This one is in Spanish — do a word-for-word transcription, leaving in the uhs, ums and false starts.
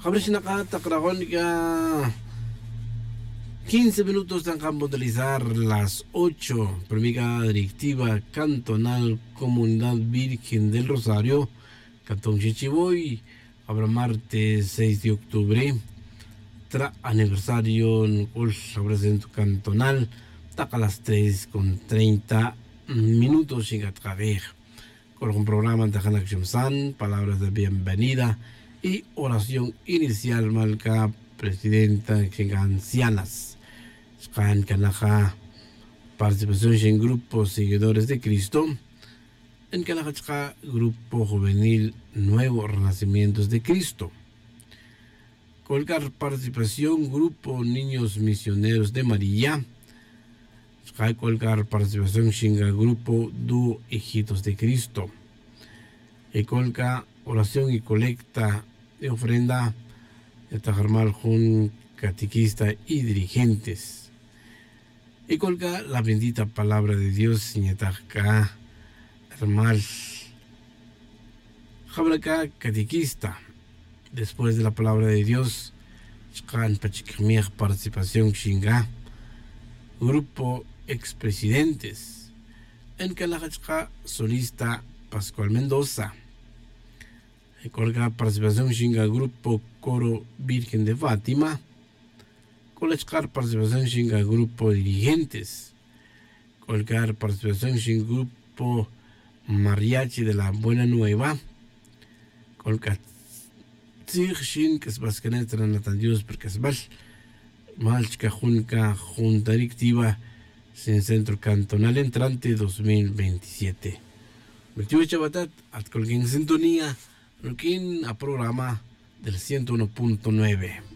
Habrishnaka takrahon ka quince minutos tan puntualizar las ocho. Primera directiva cantonal Comunidad Virgen del Rosario, Cantón Chichiboy, habrá martes seis de octubre, tra aniversario en el centro cantonal, taca las tres con treinta minutos sin atraver. Con un programa de Hanak San, palabras de bienvenida y oración inicial malca presidenta en ancianas. Scan Kanaja, participación en grupos seguidores de Cristo. En Kanaja, grupo juvenil Nuevos Renacimientos de Cristo. Colgar participación, grupo Niños Misioneros de María. Sky colgar participación en grupo Dúo Hijitos de Cristo. Y colga oración y colecta de ofrenda de Tajarmal Jun, catequista y dirigentes. Y colga la bendita palabra de Dios, Siñetaka, Hermal, Jabraca, catequista. Después de la palabra de Dios, Shkan Pachikmiach, participación Shinga, grupo expresidentes. En Calajachka, solista Pascual Mendoza. Y colga participación Shinga, grupo Coro Virgen de Fátima. Colgar participación Shinga, grupo dirigentes. Colgar participación Shinga, grupo Mariachi de la Buena Nueva. Colgar Shin, que es Vascanet, Natan Dios, porque es Val. Malchka Junca, Junta Directiva, sin Centro Cantonal Entrante dos mil veintisiete. Metió Chabatat, at colguen sintonía, Rukin a programa del ciento uno punto nueve.